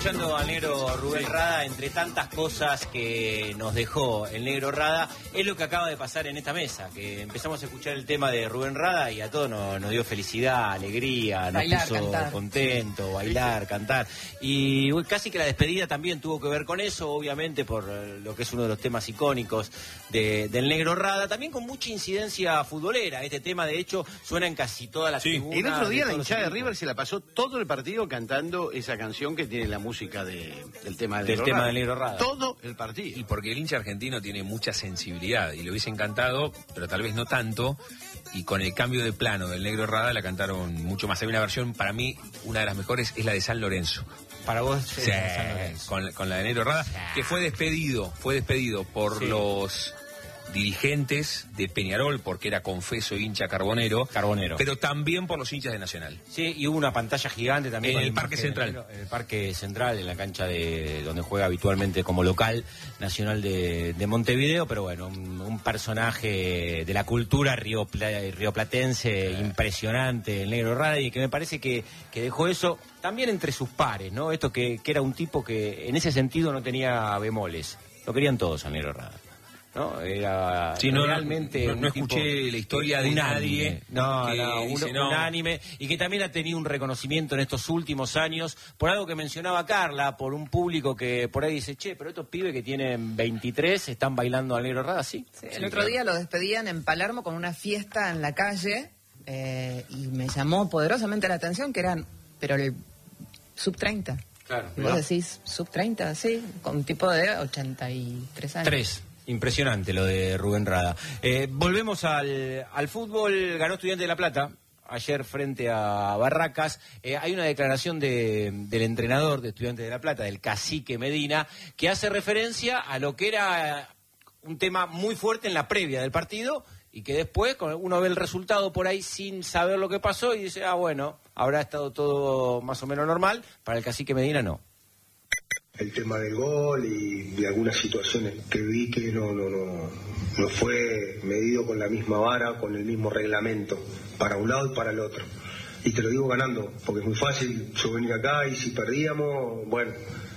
escuchando al negro Rubén Rada, entre tantas cosas que nos dejó el negro Rada, es lo que acaba de pasar en esta mesa, que empezamos a escuchar el tema de Rubén Rada y a todos nos dio felicidad, alegría, nos bailar, puso cantar. contento, bailar, cantar. Y casi que la despedida también tuvo que ver con eso, obviamente por lo que es uno de los temas icónicos del negro Rada, también con mucha incidencia futbolera. Este tema, de hecho, suena en casi todas las tribunas. El otro día la todos los hinchada de equipos. River se la pasó todo el partido cantando esa canción que tiene la música del tema Del tema del negro Rada. Todo el partido. Y porque el hincha argentino tiene mucha sensibilidad y le hubiese encantado, pero tal vez no tanto, y con el cambio de plano del negro Rada la cantaron mucho más. Hay una versión, para mí, una de las mejores es la de San Lorenzo. Para vos, Sí, con la de negro Rada, que fue despedido por los dirigentes de Peñarol, porque era confeso hincha carbonero, pero también por los hinchas de Nacional. Sí, y hubo una pantalla gigante también En con el la Parque imagen Central. En el Parque Central, en la cancha de donde juega habitualmente como local Nacional de Montevideo, pero bueno, un personaje de la cultura rioplatense impresionante, el negro Rada, y que me parece que dejó eso también entre sus pares, ¿no? Esto que era un tipo que en ese sentido no tenía bemoles, lo querían todos al negro Rada. ¿No? Era realmente no escuché la historia de nadie. Unánime, y que también ha tenido un reconocimiento en estos últimos años por algo que mencionaba Carla, por un público que por ahí dice, che, pero estos pibes que tienen 23 están bailando al negro Rada, ¿sí? Sí, el otro día lo despedían en Palermo con una fiesta en la calle y me llamó poderosamente la atención que eran, pero el sub 30. Claro. Y vos decís, sub 30, sí, con un tipo de 83 años. 3. Impresionante lo de Rubén Rada. Volvemos al fútbol. Ganó Estudiantes de La Plata ayer frente a Barracas. Hay una declaración del entrenador de Estudiantes de La Plata, del Cacique Medina, que hace referencia a lo que era un tema muy fuerte en la previa del partido y que después uno ve el resultado por ahí sin saber lo que pasó y dice, bueno, habrá estado todo más o menos normal. Para el Cacique Medina no. El tema del gol y algunas situaciones que vi que no fue medido con la misma vara, con el mismo reglamento, para un lado y para el otro. Y te lo digo ganando, porque es muy fácil yo venir acá y si perdíamos, bueno,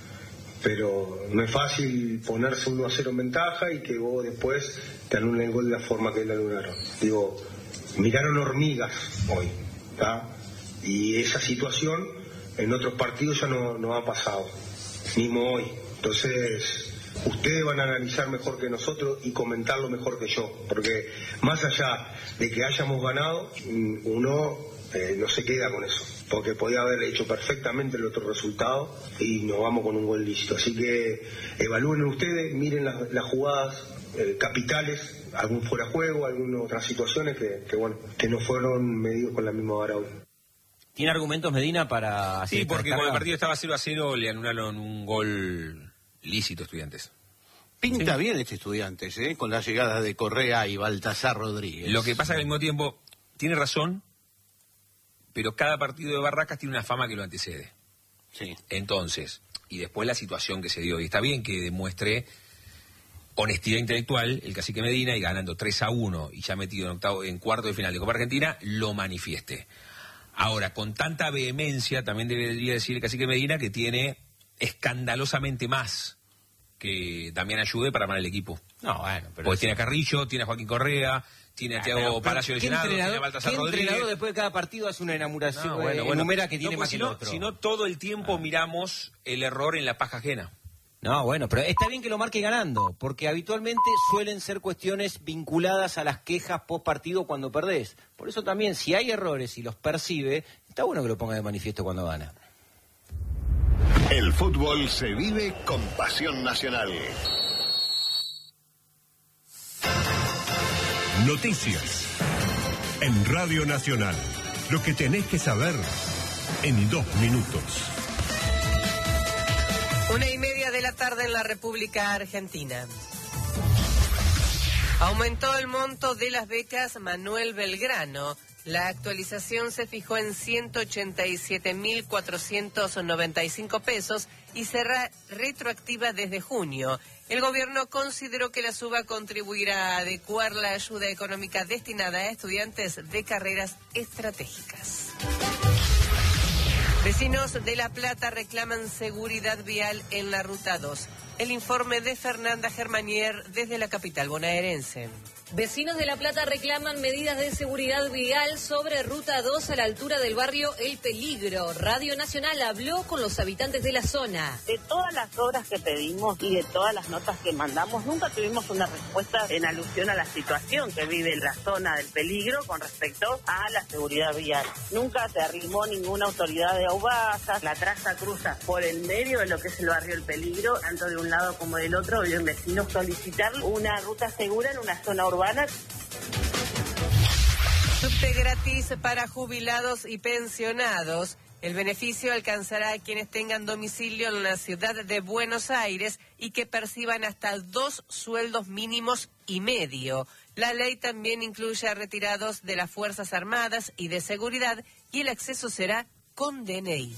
pero no es fácil ponerse 1-0 en ventaja y que vos después te anulen el gol de la forma que le anularon. Digo, miraron hormigas hoy, ¿tá? Y esa situación en otros partidos ya no ha pasado. Mismo hoy. Entonces, ustedes van a analizar mejor que nosotros y comentarlo mejor que yo, porque más allá de que hayamos ganado, uno no se queda con eso, porque podía haber hecho perfectamente el otro resultado y nos vamos con un gol lícito. Así que evalúen ustedes, miren las jugadas capitales, algún fuera de juego, algunas otras situaciones que no fueron medidos con la misma vara hoy. ¿Tiene argumentos Medina para...? Sí, porque cuando el partido estaba 0-0 le anularon un gol lícito a Estudiantes. Pinta bien este Estudiantes, con la llegada de Correa y Baltasar Rodríguez. Lo que pasa que al mismo tiempo, tiene razón, pero cada partido de Barracas tiene una fama que lo antecede. Sí. Entonces, y después la situación que se dio. Y está bien que demuestre honestidad intelectual el Cacique Medina y ganando 3-1 y ya metido en cuarto de final de Copa Argentina, lo manifieste. Ahora, con tanta vehemencia, también debería decir el Cacique Medina que tiene escandalosamente más que Damián Ayude para armar el equipo. No, bueno, pero... Porque tiene a Carrillo, tiene a Joaquín Correa, tiene a Thiago Palacio lesionado, tiene a Baltasar Rodríguez. ¿Qué entrenador después de cada partido hace una enumeración? No, bueno, enumera que tiene más que si el otro. Si no, todo el tiempo miramos el error en la paja ajena. No, bueno, pero está bien que lo marque ganando, porque habitualmente suelen ser cuestiones vinculadas a las quejas post partido cuando perdés. Por eso también, si hay errores y los percibe, está bueno que lo ponga de manifiesto cuando gana. El fútbol se vive con pasión nacional. Noticias en Radio Nacional. Lo que tenés que saber en 2 minutos. 1:30 de la tarde en la República Argentina. Aumentó el monto de las becas Manuel Belgrano. La actualización se fijó en 187.495 pesos y será retroactiva desde junio. El gobierno consideró que la suba contribuirá a adecuar la ayuda económica destinada a estudiantes de carreras estratégicas. Vecinos de La Plata reclaman seguridad vial en la Ruta 2. El informe de Fernanda Germanier desde la capital bonaerense. Vecinos de La Plata reclaman medidas de seguridad vial sobre Ruta 2 a la altura del barrio El Peligro. Radio Nacional habló con los habitantes de la zona. De todas las obras que pedimos y de todas las notas que mandamos, nunca tuvimos una respuesta en alusión a la situación que vive la zona del Peligro con respecto a la seguridad vial. Nunca se arrimó ninguna autoridad de Aubasa. La traza cruza por el medio de lo que es el barrio El Peligro, tanto de un lado como del otro. Viven vecinos solicitar una ruta segura en una zona urbana. Subte gratis para jubilados y pensionados. El beneficio alcanzará a quienes tengan domicilio en la ciudad de Buenos Aires y que perciban hasta 2 sueldos mínimos y medio. La ley también incluye a retirados de las Fuerzas Armadas y de Seguridad y el acceso será con DNI.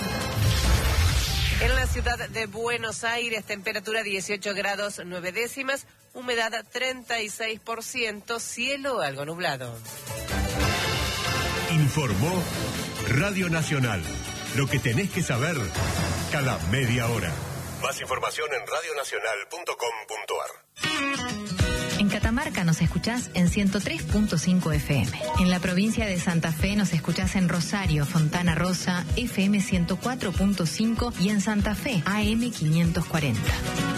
En la ciudad de Buenos Aires, temperatura 18 grados 9 décimas, humedad 36%, cielo algo nublado. Informó Radio Nacional. Lo que tenés que saber cada media hora. Más información en radionacional.com.ar. En Catamarca nos escuchás en 103.5 FM. En la provincia de Santa Fe nos escuchás en Rosario, Fontana Rosa, FM 104.5 y en Santa Fe, AM 540.